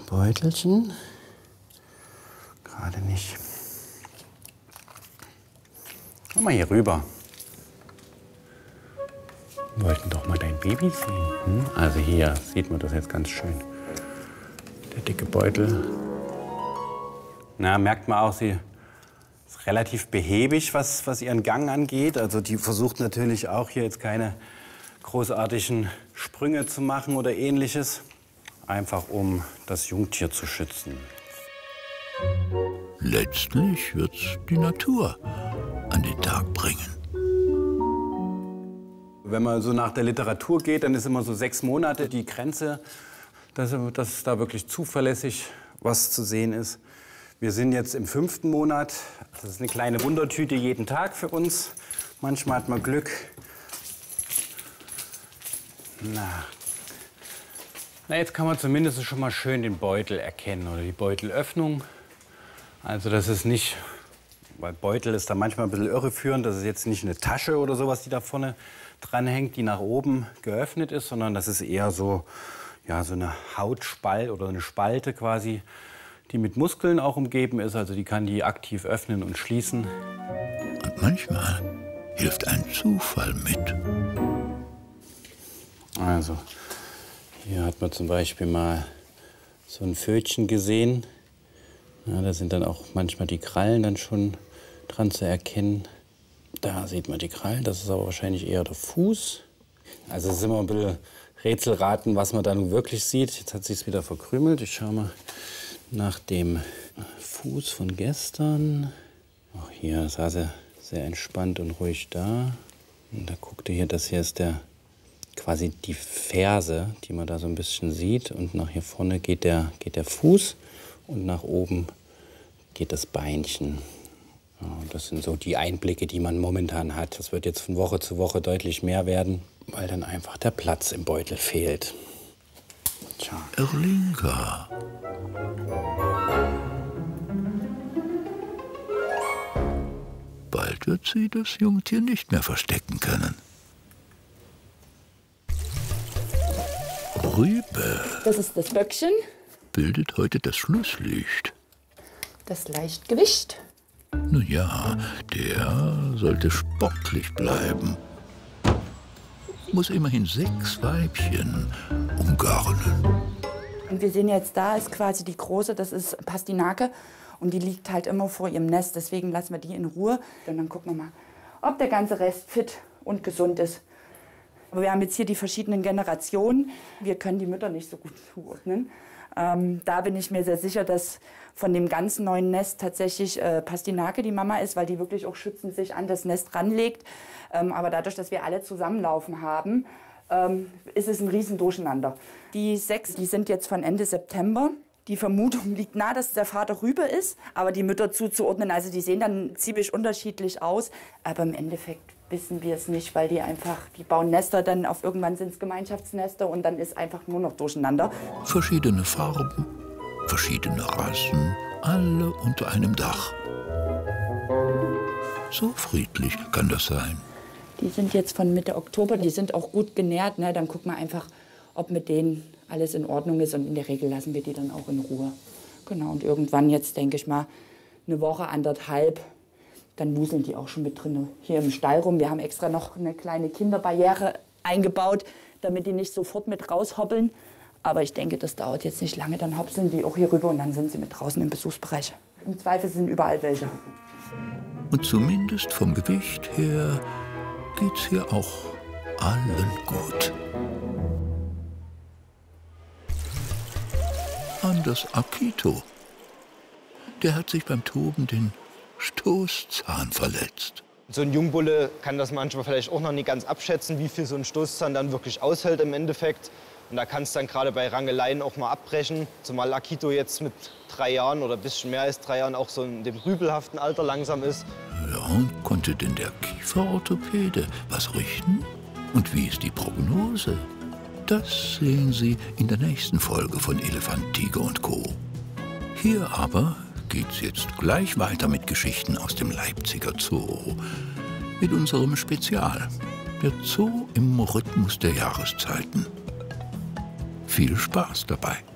Beutelchen. Gerade nicht. Komm mal hier rüber. Wir wollten doch mal dein Baby sehen. Hm? Also hier sieht man das jetzt ganz schön. Der dicke Beutel. Na, merkt man auch, sie ist relativ behäbig, was ihren Gang angeht. Also die versucht natürlich auch hier jetzt keine großartigen Sprünge zu machen oder Ähnliches. Einfach um das Jungtier zu schützen. Letztlich wird's die Natur an den Tag bringen. Wenn man so nach der Literatur geht, dann ist immer so 6 Monate die Grenze, dass da wirklich zuverlässig was zu sehen ist. Wir sind jetzt im 5. Monat. Das ist eine kleine Wundertüte jeden Tag für uns. Manchmal hat man Glück. Na, jetzt kann man zumindest schon mal schön den Beutel erkennen oder die Beutelöffnung. Also das ist nicht, weil Beutel ist da manchmal ein bisschen irreführend. Das ist jetzt nicht eine Tasche oder sowas, die da vorne dran hängt, die nach oben geöffnet ist, sondern das ist eher so, ja, so eine Hautspalte oder eine Spalte quasi, die mit Muskeln auch umgeben ist. Also die kann die aktiv öffnen und schließen. Und manchmal hilft ein Zufall mit. Also hier hat man zum Beispiel mal so ein Pfötchen gesehen. Ja, da sind dann auch manchmal die Krallen dann schon dran zu erkennen. Da sieht man die Krallen, das ist aber wahrscheinlich eher der Fuß. Also es ist immer ein bisschen Rätselraten, was man da nun wirklich sieht. Jetzt hat sich es wieder verkrümelt. Ich schaue mal nach dem Fuß von gestern. Auch hier saß er sehr entspannt und ruhig da. Und da guckte hier, das hier ist quasi die Ferse, die man da so ein bisschen sieht. Und nach hier vorne geht der Fuß und nach oben geht das Beinchen. Ja, das sind so die Einblicke, die man momentan hat. Das wird jetzt von Woche zu Woche deutlich mehr werden, weil dann einfach der Platz im Beutel fehlt. Tja. Erlinga. Bald wird sie das Jungtier nicht mehr verstecken können. Rübe. Das ist das Böckchen. Bildet heute das Schlusslicht. Das Leichtgewicht. Nun ja, der sollte sportlich bleiben. Muss immerhin 6 Weibchen umgarnen. Und wir sehen jetzt, da ist quasi die große, das ist Pastinake. Und die liegt halt immer vor ihrem Nest. Deswegen lassen wir die in Ruhe. Und dann gucken wir mal, ob der ganze Rest fit und gesund ist. Aber wir haben jetzt hier die verschiedenen Generationen. Wir können die Mütter nicht so gut zuordnen. Da bin ich mir sehr sicher, dass von dem ganz neuen Nest tatsächlich Pastinake die Mama ist, weil die wirklich auch schützend sich an das Nest ranlegt. Aber dadurch, dass wir alle zusammenlaufen haben, ist es ein Riesendurcheinander. Die 6, die sind jetzt von Ende September. Die Vermutung liegt nahe, dass der Vater Rübe ist, aber die Mütter zuzuordnen, also die sehen dann ziemlich unterschiedlich aus. Aber im Endeffekt wissen wir es nicht, weil die bauen Nester, dann irgendwann sind es Gemeinschaftsnester und dann ist einfach nur noch durcheinander. Verschiedene Farben, verschiedene Rassen, alle unter einem Dach. So friedlich kann das sein. Die sind jetzt von Mitte Oktober, die sind auch gut genährt. Ne? Dann gucken wir einfach, ob mit denen alles in Ordnung ist. Und in der Regel lassen wir die dann auch in Ruhe. Genau, und irgendwann jetzt, denke ich mal, eine Woche, 1,5, dann wuseln die auch schon mit drin hier im Stall rum. Wir haben extra noch eine kleine Kinderbarriere eingebaut, damit die nicht sofort mit raushoppeln. Aber ich denke, das dauert jetzt nicht lange. Dann hopseln die auch hier rüber und dann sind sie mit draußen im Besuchsbereich. Im Zweifel sind überall welche. Und zumindest vom Gewicht her geht's hier auch allen gut. Anders Akito. Der hat sich beim Toben den Stoßzahn verletzt. So ein Jungbulle kann das manchmal vielleicht auch noch nicht ganz abschätzen, wie viel so ein Stoßzahn dann wirklich aushält im Endeffekt. Und da kann es dann gerade bei Rangeleien auch mal abbrechen. Zumal Akito jetzt mit 3 Jahren oder ein bisschen mehr als 3 Jahren auch so in dem rübelhaften Alter langsam ist. Ja, und konnte denn der Kieferorthopäde was richten? Und wie ist die Prognose? Das sehen Sie in der nächsten Folge von Elefant, Tiger und Co. Hier aber geht's jetzt gleich weiter mit Geschichten aus dem Leipziger Zoo. Mit unserem Spezial, der Zoo im Rhythmus der Jahreszeiten. Viel Spaß dabei.